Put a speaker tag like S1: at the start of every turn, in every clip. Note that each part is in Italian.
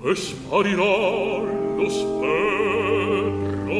S1: e sparirà lo sperro.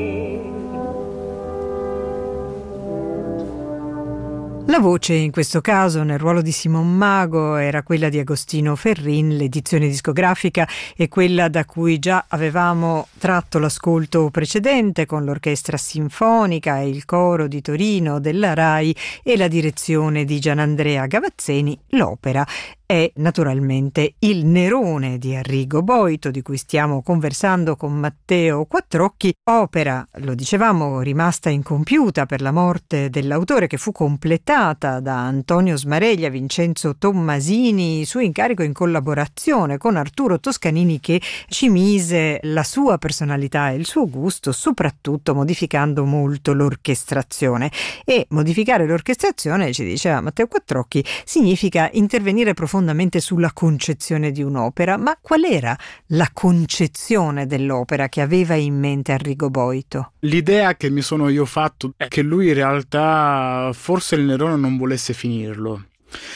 S2: La voce in questo caso nel ruolo di Simon Mago era quella di Agostino Ferrin, l'edizione discografica è quella da cui già avevamo tratto l'ascolto precedente con l'orchestra sinfonica e il coro di Torino della RAI e la direzione di Gianandrea Gavazzeni. L'opera è naturalmente Il Nerone di Arrigo Boito, di cui stiamo conversando con Matteo Quattrocchi, opera, lo dicevamo, rimasta incompiuta per la morte dell'autore, che fu completata da Antonio Smareglia, Vincenzo Tommasini, su incarico in collaborazione con Arturo Toscanini, che ci mise la sua personalità e il suo gusto, soprattutto modificando molto l'orchestrazione. E modificare l'orchestrazione, ci diceva Matteo Quattrocchi, significa intervenire profondamente sulla concezione di un'opera. Ma qual era la concezione dell'opera che aveva in mente Arrigo Boito?
S3: L'idea che mi sono io fatto è che lui in realtà forse il Nerone non volesse finirlo,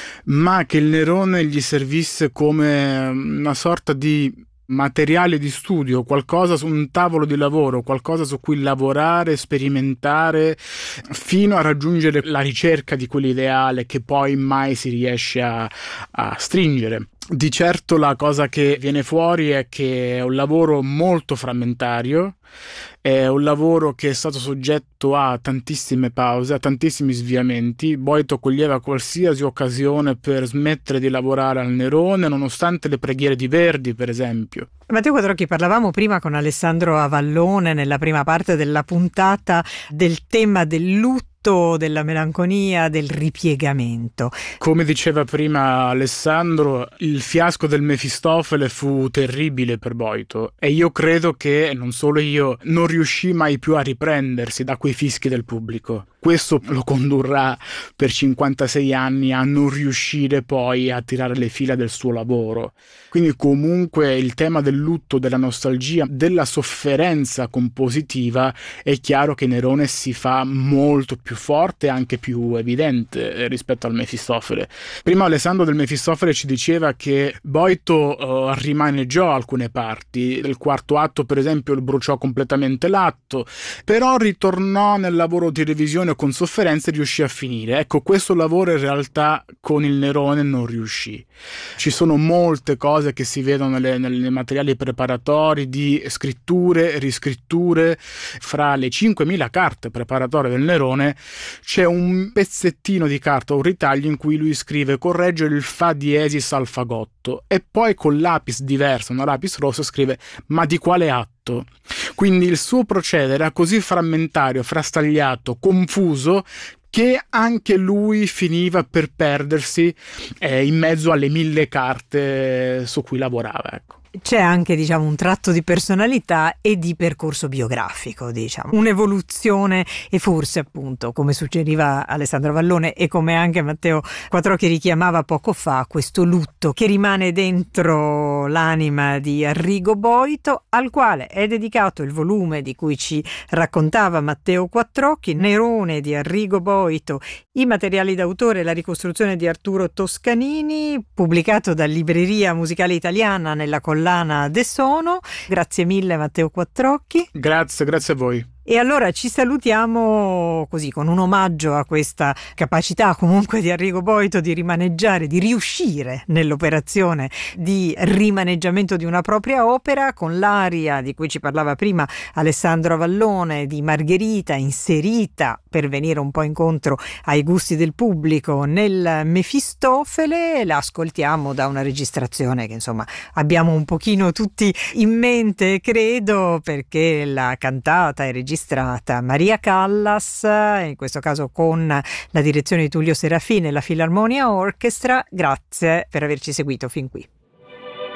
S3: ma che il Nerone gli servisse come una sorta di materiale di studio, qualcosa su un tavolo di lavoro, qualcosa su cui lavorare, sperimentare, fino a raggiungere la ricerca di quell'ideale che poi mai si riesce a stringere. Di certo la cosa che viene fuori è che è un lavoro molto frammentario, è un lavoro che è stato soggetto a tantissime pause, a tantissimi sviamenti. Boito coglieva qualsiasi occasione per smettere di lavorare al Nerone, nonostante le preghiere di Verdi, per esempio.
S2: Matteo Quattrocchi, parlavamo prima con Alessandro Avallone nella prima parte della puntata del tema del lutto, della melanconia, del ripiegamento.
S3: Come diceva prima Alessandro, il fiasco del Mefistofele fu terribile per Boito, e io credo che, non solo io, non riuscì mai più a riprendersi da quei fischi del pubblico. Questo lo condurrà per 56 anni a non riuscire poi a tirare le fila del suo lavoro. Quindi comunque il tema del lutto, della nostalgia, della sofferenza compositiva, è chiaro che Nerone si fa molto più forte e anche più evidente rispetto al Mefistofele. Prima Alessandro del Mefistofele ci diceva che Boito rimaneggiò alcune parti. Nel quarto atto, per esempio, bruciò completamente l'atto, però ritornò nel lavoro di revisione con sofferenza e riuscì a finire. Ecco, questo lavoro in realtà con il Nerone non riuscì. Ci sono molte cose che si vedono nei materiali preparatori di scritture, riscritture. Fra le 5.000 carte preparatorie del Nerone c'è un pezzettino di carta, un ritaglio in cui lui scrive corregge il fa diesis al fagotto, e poi con lapis diverso, una lapis rossa, scrive ma di quale atto? Quindi il suo procedere era così frammentario, frastagliato, confuso, che anche lui finiva per perdersi in mezzo alle 1.000 carte su cui lavorava, ecco.
S2: C'è anche, diciamo, un tratto di personalità e di percorso biografico, diciamo, un'evoluzione, e forse, appunto, come suggeriva Alessandro Vallone e come anche Matteo Quattrocchi richiamava poco fa, questo lutto che rimane dentro l'anima di Arrigo Boito, al quale è dedicato il volume di cui ci raccontava Matteo Quattrocchi, Nerone di Arrigo Boito, i materiali d'autore e la ricostruzione di Arturo Toscanini, pubblicato da Libreria Musicale Italiana nella collana De Sono. Grazie mille Matteo Quattrocchi.
S3: Grazie a voi.
S2: E allora ci salutiamo così, con un omaggio a questa capacità comunque di Arrigo Boito di rimaneggiare, di riuscire nell'operazione di rimaneggiamento di una propria opera, con l'aria di cui ci parlava prima Alessandro Avallone di Margherita, inserita per venire un po' incontro ai gusti del pubblico nel Mefistofele. La ascoltiamo da una registrazione che insomma abbiamo un pochino tutti in mente, credo, perché la cantata è registrata Maria Callas, in questo caso con la direzione di Tullio Serafini e la Filarmonia Orchestra. Grazie per averci seguito fin qui.